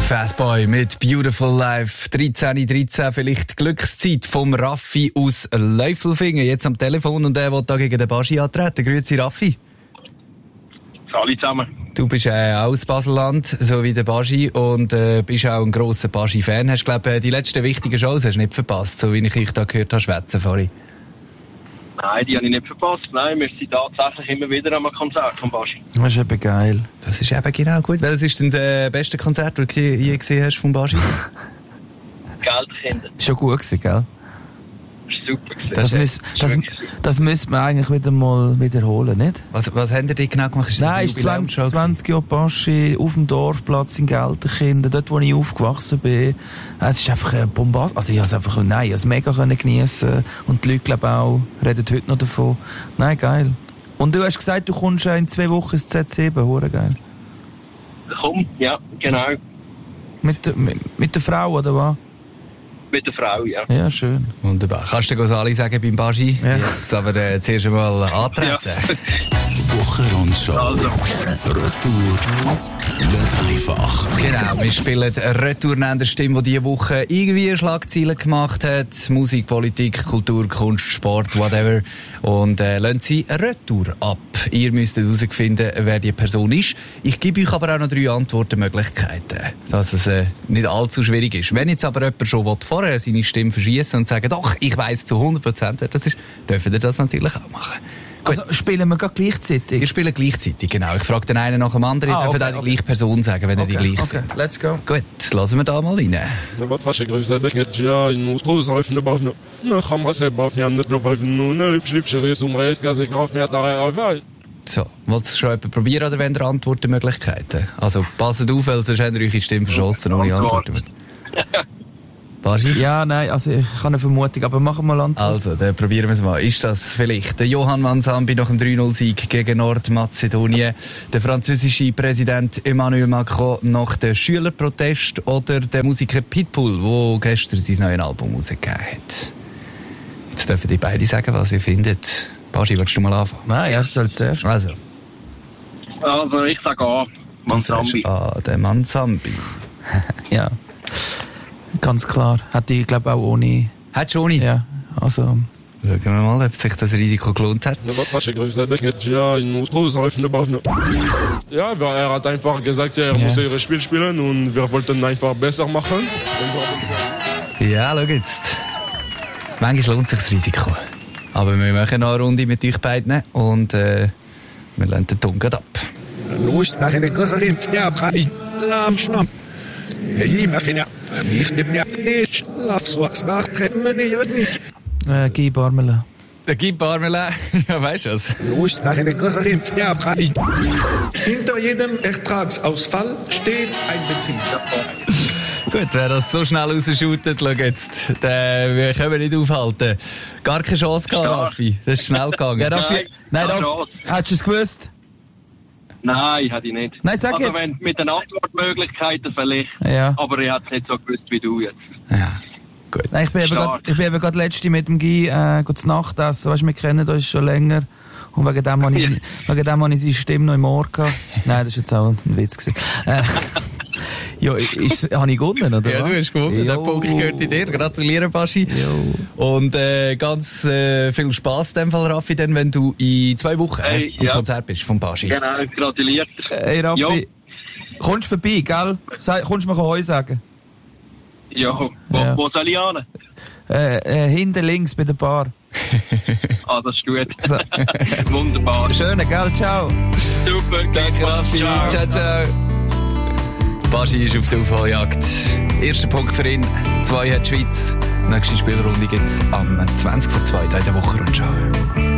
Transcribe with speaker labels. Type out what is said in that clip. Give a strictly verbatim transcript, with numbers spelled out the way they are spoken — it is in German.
Speaker 1: Fastboy mit Beautiful Life. dreizehn dreizehn, vielleicht Glückszeit vom Raffi aus Läufelfingen. Jetzt am Telefon und der will da gegen den Baschi antreten. Grüezi, Raffi.
Speaker 2: Alle zusammen.
Speaker 1: Du bist äh, aus Baselland, so wie der Baschi, und äh, bist auch ein grosser Baschi-Fan. Hast, glaube ich, die letzten wichtigen Shows hast du nicht verpasst, so wie ich euch da gehört habe, schwätzen vorhin.
Speaker 2: Nein, die habe ich nicht verpasst. Nein, wir sind tatsächlich immer wieder am Konzert von Baschi.
Speaker 3: Das ist eben geil.
Speaker 1: Das ist eben genau gut. Welches ist denn das beste Konzert, das du je gesehen hast von Baschi?
Speaker 2: Geldkinder.
Speaker 3: Schon gut gewesen, gell?
Speaker 2: Das ist super gewesen.
Speaker 3: Das, müß, das, das müsste man eigentlich wieder mal wiederholen, nicht?
Speaker 1: Was, was haben die genau gemacht? Ist
Speaker 3: Nein, es ist zwanzig, zwanzig Jahre Baschi auf dem Dorfplatz in Gelterkinden, dort wo ich aufgewachsen bin. Es ist einfach ein Bombast. Also ich habe es einfach, nein, ich habe es mega geniessen und die Leute, glaube ich, auch, reden heute noch davon. Nein, geil. Und du hast gesagt, du kommst in zwei Wochen ins Z sieben, hure geil.
Speaker 2: Komm, ja, genau.
Speaker 3: Mit, der- mit, mit der Frau, oder was?
Speaker 2: Mit der Frau, ja.
Speaker 3: Ja, schön.
Speaker 1: Wunderbar. Kannst du Gonzali sagen beim Baschi?
Speaker 3: Ja.
Speaker 1: Jetzt aber äh, zuerst einmal antreten.
Speaker 4: Wochenrundschau.
Speaker 2: Also.
Speaker 4: Retour. Nicht einfach.
Speaker 1: Genau, wir spielen eine Retournender-Stimme, die diese Woche irgendwie Schlagzeilen gemacht hat. Musik, Politik, Kultur, Kunst, Sport, whatever. Und äh, lassen sie eine Retour ab. Ihr müsst herausfinden, wer die Person ist. Ich gebe euch aber auch noch drei Antwortmöglichkeiten, dass es äh, nicht allzu schwierig ist. Wenn jetzt aber jemand schon will, vorher seine Stimme verschießen und sagen, doch, ich weiss zu hundert Prozent, wer das ist, dürfen ihr das natürlich auch machen. Gut.
Speaker 3: Also spielen wir gerade gleichzeitig?
Speaker 1: Wir spielen gleichzeitig, genau. Ich frage den einen nach dem anderen.
Speaker 3: Ah,
Speaker 1: Ihr dürft
Speaker 3: okay,
Speaker 1: auch die
Speaker 3: okay.
Speaker 1: gleiche Person sagen, wenn
Speaker 3: Okay,
Speaker 1: ihr die gleiche
Speaker 3: okay, let's go.
Speaker 1: Gut, lassen wir da mal rein.
Speaker 5: نبات فاشي غريزة دك جا الموتروز عرف نبافنا نخم غسل بافنا نتنو فايفنو نريب شريب شريس ومريس غازي غاف ميات نغير عفاي
Speaker 1: So, wollt ihr schon jemand probieren oder wenn ihr Antwortmöglichkeiten? Also, passt auf, weil sonst habt ihr eure Stimme verschossen ohne Antworten. Baschi?
Speaker 3: Ja, nein, also ich habe eine Vermutung, aber machen wir mal Antwort.
Speaker 1: Also, dann probieren wir es mal. Ist das vielleicht der Johann Mansambi nach dem drei null Sieg gegen Nordmazedonien, der französische Präsident Emmanuel Macron nach dem Schülerprotest oder der Musiker Pitbull, der gestern sein neues Album rausgegeben hat? Jetzt dürfen die beide sagen, was ihr findet. Baschi, willst du mal anfangen?
Speaker 3: Nein, er soll zuerst.
Speaker 1: Also,
Speaker 2: Also, ich sage A.
Speaker 1: du sagst,
Speaker 2: Mansambi.
Speaker 1: ah, der Mansambi.
Speaker 3: Ja, ganz klar. Hätte ich, glaube auch ohne...
Speaker 1: Hat schon nicht?
Speaker 3: Ja, also...
Speaker 1: Schauen wir mal, ob sich das Risiko gelohnt hat.
Speaker 5: نبات فاشي غريزة دك جا الموتروز عرف نبافنا Ja, weil er hat einfach gesagt, ja, er
Speaker 3: Ja.
Speaker 5: muss ihr Spiel spielen und wir wollten einfach besser machen.
Speaker 1: Ja, schau jetzt. Manchmal lohnt sich das Risiko. Aber wir machen noch eine Runde mit euch beiden und äh, wir lassen den Ton grad ab.
Speaker 6: نوش داخل القصر يا بخارج لا مش نام هي ما فينا يخدمني ايش لافس وقت باخد مني يودني
Speaker 3: Äh, Guy Barmela.
Speaker 1: Der Guy Barmela, ja, weißt du was?
Speaker 6: نوش داخل القصر يا بخارج hinter jedem Ertragsausfall steht ein Betrieb.
Speaker 1: Gut, wer das so schnell rausschautet, schau jetzt, den wir können wir nicht aufhalten. Gar keine Chance gehabt, Raffi. Das ist schnell gegangen.
Speaker 3: Ja, Raffi,
Speaker 2: Nein,
Speaker 3: nein,
Speaker 2: keine
Speaker 3: Raffi,
Speaker 2: Chance.
Speaker 3: hättest du es gewusst?
Speaker 2: Nein, hätte ich nicht.
Speaker 3: Nein, sag
Speaker 2: also,
Speaker 3: jetzt.
Speaker 2: wenn mit den Antwortmöglichkeiten vielleicht.
Speaker 3: Ja.
Speaker 2: Aber ich hätte es nicht so gewusst wie du jetzt.
Speaker 1: Ja, gut.
Speaker 3: Nein, ich bin eben
Speaker 2: Stark.
Speaker 3: grad, ich bin eben gerade letzte mit dem Guy, äh, gut zu Nacht essen. Weißt du, wir kennen uns schon länger. Und wegen dem habe ich,
Speaker 2: Ja.
Speaker 3: wegen dem habe ich seine Stimme noch im Ohr gehabt. Nein, das war jetzt auch ein Witz gewesen. Äh, ja, ist, habe ich gewonnen, oder?
Speaker 1: Ja,
Speaker 3: was?
Speaker 1: du hast gewonnen. Der
Speaker 3: Jo.
Speaker 1: Punkt gehört in dir. Gratuliere, Baschi.
Speaker 3: Jo.
Speaker 1: Und äh, ganz äh, viel Spass in dem Fall, Raffi, denn wenn du in zwei Wochen
Speaker 2: Hey,
Speaker 1: am
Speaker 2: ja.
Speaker 1: Konzert bist vom Baschi.
Speaker 2: Genau, gratuliert.
Speaker 3: Hey, Raffi,
Speaker 2: Jo.
Speaker 3: kommst du vorbei, gell? Sag, kommst du mir Heu sagen?
Speaker 2: Ja, wo,
Speaker 3: Ja.
Speaker 2: wo soll ich hin?
Speaker 3: Äh, äh, hinten links bei der Bar.
Speaker 2: Ah, das ist gut.
Speaker 3: So.
Speaker 2: Wunderbar.
Speaker 3: Schöne, gell? Ciao.
Speaker 2: Super.
Speaker 1: Danke, Raffi. Ciao, ciao. Baschi ist auf der Aufholjagd. Erster Punkt für ihn. Zwei hat die Schweiz. Nächste Spielrunde gibt's am zwanzig vor zwei in der Wochenrundschau.